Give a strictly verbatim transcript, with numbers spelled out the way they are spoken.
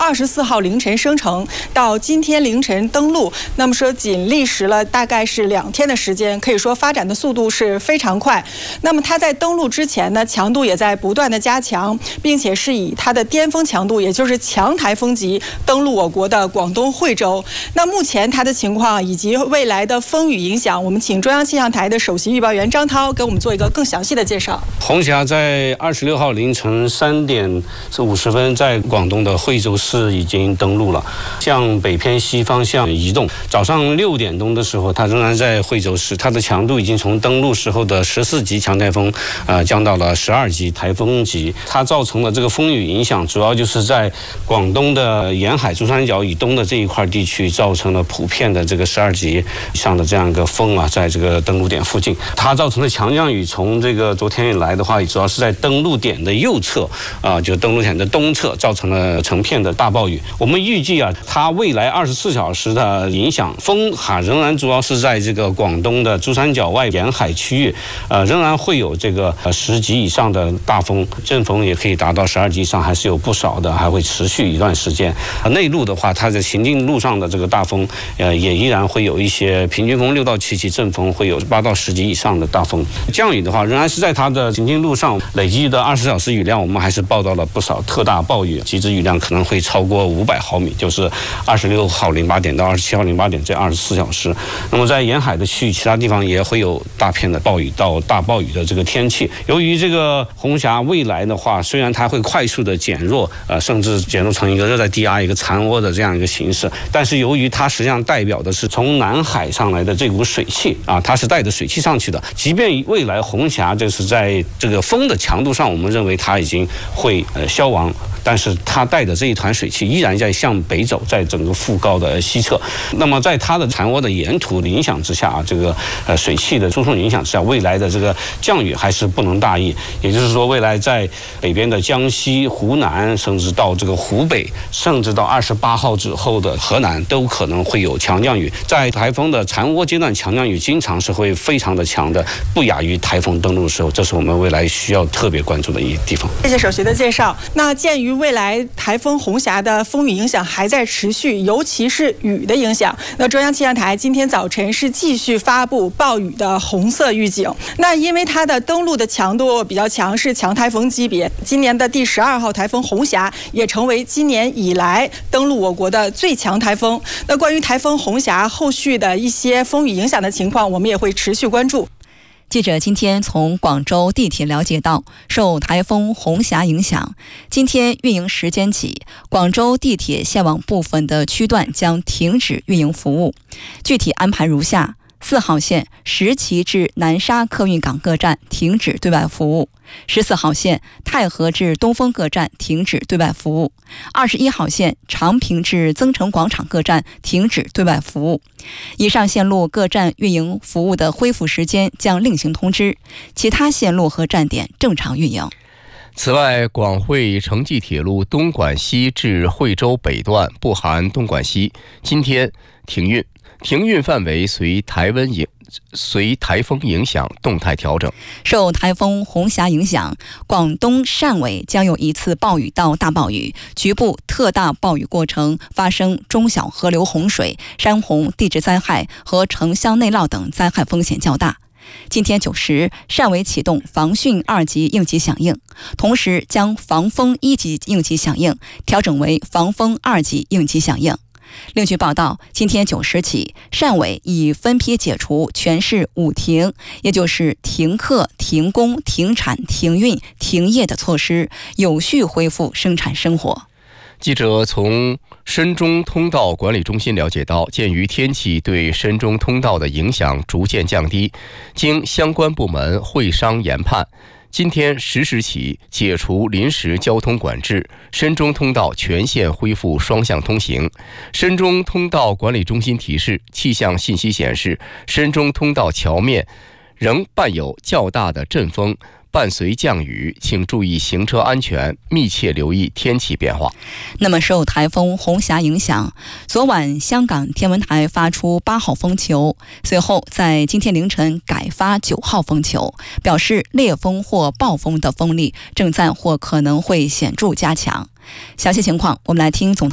二十四号凌晨生成，到今天凌晨登陆，那么说仅历时了大概是两天的时间，可以说发展的速度是非常快。那么它在登陆之前呢，强度也在不断的加强，并且是以它的巅峰强度，也就是强台风级登陆我国的广东惠州。那目前它的情况以及未来的风雨影响，我们请中央气象台的首席预报员张涛给我们做一个更详细的介绍。 红霞在二十六号凌晨三点五十分，在广东的惠州市已经登陆了，向北偏西方向移动。早上六点钟的时候，它仍然在惠州市，它的强度已经从登陆时候的十四级强台风，呃，降到了十二级台风级。它造成的这个风雨影响，主要就是在广东的沿海珠三角以东的这一块地区，造成了普遍的这个十二级以上的这样一个风啊，在这个登陆点附近，它造成的强降雨，从这个昨天以来的话，主要是在登陆点的右侧啊，就登陆点的东侧，造成了成片的大暴雨。我们预计啊，它未来二十四小时的影响风哈、啊，仍然主要是在这个广东的珠三角外沿海区域，呃，仍然会有这个呃十级以上的大风，阵风也可以达到十二级以上，还是有不少的，还会持续一段时间。呃、内陆的话，它在行进路上的这个大风，呃，也依然会有一些平均风六到七级，阵风会有八到十级以上的大风。降雨的话，仍然是在它的行进路上累计的二十小时雨量，我们还是报道了不少特大暴雨，极值雨量可能会超过五百毫米，就是二十六号零八点到二十七号零八点这二十四小时。那么在沿海的区域，其他地方也会有大片的暴雨到大暴雨的这个天气。由于这个红霞未来的话，虽然它会快速的减弱，呃，甚至减弱成一个热带低压、一个残涡的这样一个形式，但是由于它实际上代表的是从南海上来的这股水汽啊，它是带着水汽上去的。即便未来红霞就是在这个风的强度上，我们认为它已经会呃消亡，但是它带着这一团水汽依然在向北走，在整个副高的西侧。那么在它的残涡的沿途的影响之下啊，这个呃水汽的输送影响之下，未来的这个降雨还是不能大意。也就是说，未来在北边的江西、湖南，甚至到这个湖北，甚至到二十八号之后的河南，都可能会有强降雨。在台风的残涡阶段，强降雨经常是会非常的强的，不亚于台风登陆的时候。这是我们未来需要特别关注的一个地方。 谢谢首席的介绍。那鉴于未来台风红霞的风雨影响还在持续，尤其是雨的影响，那中央气象台今天早晨是继续发布暴雨的红色预警。那因为它的登陆的强度比较强，是强台风级别，今年的第十二号台风红霞也成为今年以来登陆我国的最强台风。那关于台风红霞后续的一些风雨影响的情况，我们也会持续关注。 记者今天从广州地铁了解到，受台风红霞影响，今天运营时间起，广州地铁线网部分的区段将停止运营服务。具体安排如下：四号线石岐至南沙客运港各站停止对外服务；十四号线太和至东风各站停止对外服务；二十一号线长平至增城广场各站停止对外服务。以上线路各站运营服务的恢复时间将另行通知，其他线路和站点正常运营。 此外，广惠城际铁路东莞西至惠州北段（不含东莞西）今天停运，停运范围随台湾影随台风影响动态调整。 受台风红霞影响，广东汕尾将有一次暴雨到大暴雨，局部特大暴雨过程发生中小河流洪水、山洪、地质灾害和城乡内涝等灾害风险较大。今天九时，汕尾启动防汛二级应急响应，同时将防风一级应急响应调整为防风二级应急响应。另据报道，今天九时起，汕尾已分批解除全市五停，也就是停课、停工、停产、停运、停业的措施，有序恢复生产生活。 记者从深中通道管理中心了解到，鉴于天气对深中通道的影响逐渐降低，经相关部门会商研判，今天十时起解除临时交通管制，深中通道全线恢复双向通行。深中通道管理中心提示，气象信息显示，深中通道桥面仍伴有较大的阵风，伴随降雨，请注意行车安全，密切留意天气变化。 那么受台风红霞影响，昨晚香港天文台发出八号风球，随后在今天凌晨改发九号风球，表示烈风或暴风的风力正在或可能会显著加强。详细情况我们来听总